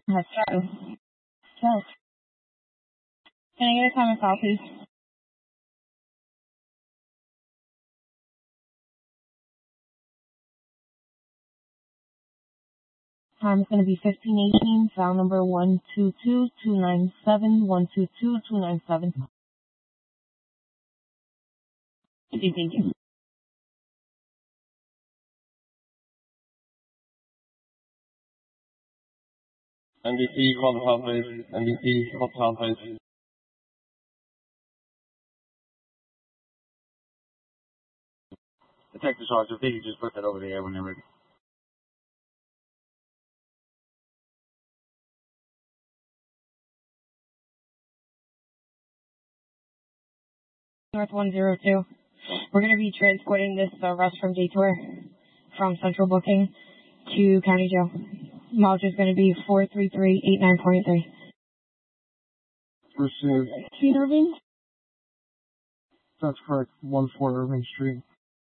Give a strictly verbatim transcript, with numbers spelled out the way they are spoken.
That's true. Yes. Can I get a time and call, please? Time is going to be fifteen eighteen, file number one two two two nine seven, one two two two nine seven. Thank you. N B C, call the file, please. N B C, call the file, please. Detective Sergeant, if you just put that over the air when they're ready. North one zero two. We're going to be transporting this arrest from Detour from Central Booking to County Jail. Mileage is going to be four three three eight nine point three. Received. Irving? That's correct. one four Irving Street.